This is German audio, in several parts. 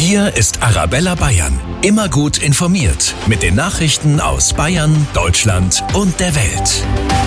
Hier ist Arabella Bayern. Immer gut informiert mit den Nachrichten aus Bayern, Deutschland und der Welt.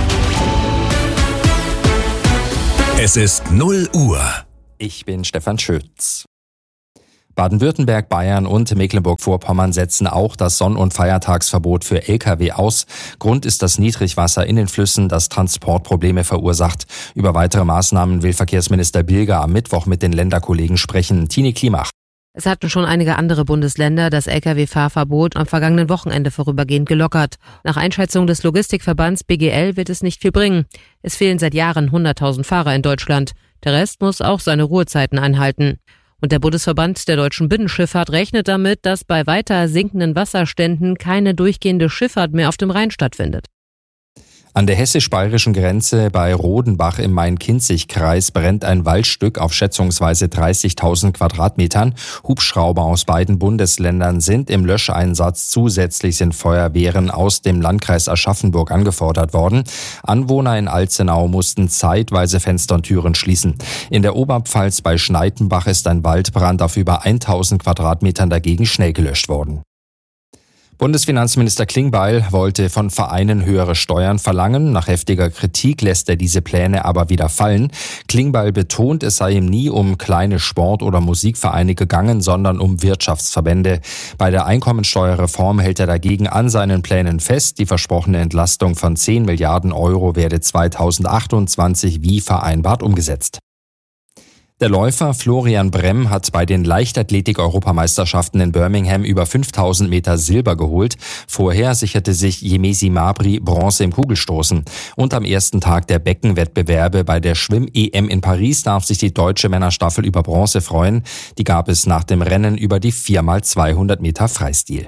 Es ist 0 Uhr. Ich bin Stefan Schütz. Baden-Württemberg, Bayern und Mecklenburg-Vorpommern setzen auch das Sonn- und Feiertagsverbot für Lkw aus. Grund ist das Niedrigwasser in den Flüssen, das Transportprobleme verursacht. Über weitere Maßnahmen will Verkehrsminister Bilger am Mittwoch mit den Länderkollegen sprechen. Tini Klimach. Es hatten schon einige andere Bundesländer das Lkw-Fahrverbot am vergangenen Wochenende vorübergehend gelockert. Nach Einschätzung des Logistikverbands BGL wird es nicht viel bringen. Es fehlen seit Jahren 100.000 Fahrer in Deutschland. Der Rest muss auch seine Ruhezeiten einhalten. Und der Bundesverband der deutschen Binnenschifffahrt rechnet damit, dass bei weiter sinkenden Wasserständen keine durchgehende Schifffahrt mehr auf dem Rhein stattfindet. An der hessisch-bayerischen Grenze bei Rodenbach im Main-Kinzig-Kreis brennt ein Waldstück auf schätzungsweise 30.000 Quadratmetern. Hubschrauber aus beiden Bundesländern sind im Löscheinsatz. Zusätzlich sind Feuerwehren aus dem Landkreis Aschaffenburg angefordert worden. Anwohner in Alzenau mussten zeitweise Fenster und Türen schließen. In der Oberpfalz bei Schneidenbach ist ein Waldbrand auf über 1.000 Quadratmetern dagegen schnell gelöscht worden. Bundesfinanzminister Klingbeil wollte von Vereinen höhere Steuern verlangen. Nach heftiger Kritik lässt er diese Pläne aber wieder fallen. Klingbeil betont, es sei ihm nie um kleine Sport- oder Musikvereine gegangen, sondern um Wirtschaftsverbände. Bei der Einkommensteuerreform hält er dagegen an seinen Plänen fest. Die versprochene Entlastung von 10 Milliarden Euro werde 2028 wie vereinbart umgesetzt. Der Läufer Florian Bremm hat bei den Leichtathletik-Europameisterschaften in Birmingham über 5000 Meter Silber geholt. Vorher sicherte sich Yemesi Mabry Bronze im Kugelstoßen. Und am ersten Tag der Beckenwettbewerbe bei der Schwimm-EM in Paris darf sich die deutsche Männerstaffel über Bronze freuen. Die gab es nach dem Rennen über die 4x200 Meter Freistil.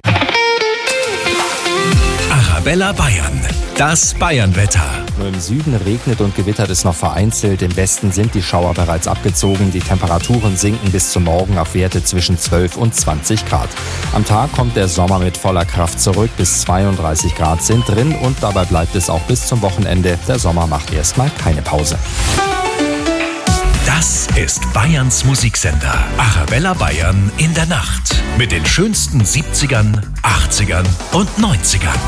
Arabella Bayern, das Bayernwetter. Nur im Süden regnet und gewittert es noch vereinzelt. Im Westen sind die Schauer bereits abgezogen. Die Temperaturen sinken bis zum Morgen auf Werte zwischen 12 und 20 Grad. Am Tag kommt der Sommer mit voller Kraft zurück. Bis 32 Grad sind drin und dabei bleibt es auch bis zum Wochenende. Der Sommer macht erstmal keine Pause. Das ist Bayerns Musiksender. Arabella Bayern in der Nacht. Mit den schönsten 70ern, 80ern und 90ern.